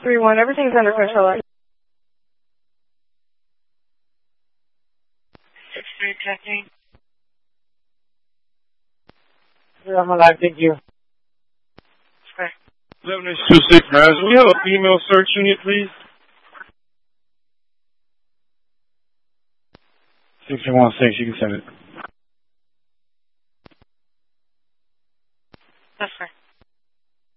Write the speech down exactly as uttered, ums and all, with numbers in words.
three one. Everything's under control. six three checking. Yeah, I'm alive, thank you. Okay. eleven H two six, guys. We have a female search unit, please. six three one six, you can send it.